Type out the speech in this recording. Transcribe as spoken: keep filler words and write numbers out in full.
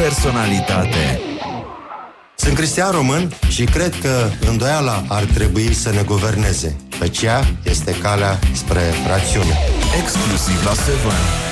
personalitate. Sunt Cristian Român și cred că îndoiala ar trebui să ne guverneze, căci ea este calea spre rațiune. Exclusiv la Seven.